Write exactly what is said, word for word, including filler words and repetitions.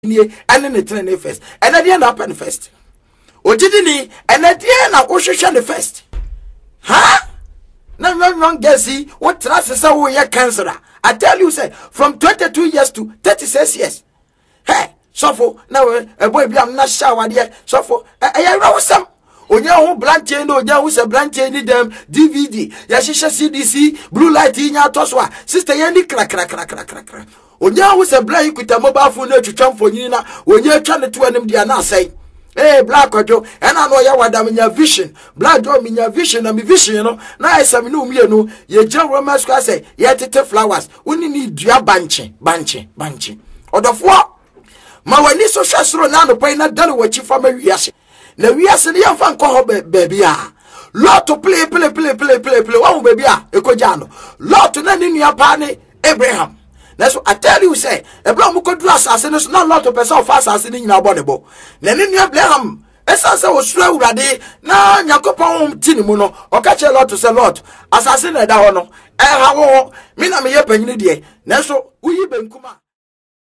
and in the train first, and at the end happen first. O didn't, and at the end I was the first. Huh? No, no, no, Gessie, what trust is our year cancer? I tell you, say, from twenty-two years to thirty-six years. Hey, so for now, a boy, I'm not sure, dear. So for I know some. Onya ho blanche no onya ho se blanche ni dem D V D ya shisha C D C blue light nya toswa sister ya ni kra kra kra kra kra kra onya ho se blanche ikuta mobile phone na twetwa mfonyi na onya atwa ne to anim dia na asai eh black ojo ena no ya wada menya vision black do menya vision na me vision no na esa me no mie no ye gya Roma square say ye tete flowers uni ni dua banche banche banche odofo ma wani so hwesoro na no pai na dare wachi fama wiase na wiase ne yamfa nko ho baby a lot to play play play play play play wa baby a ekoja no lot na ni nua pa ne Abraham. That's what I tell you, say, Abraham could do assassin is not lot of person of assassin in our body. Then in your Abraham, as I was slow ready, now Yakopon Tinimuno, or catch a lot to say lot, assassin at our no, and how, Mina me up and you dear. Naso, we even come.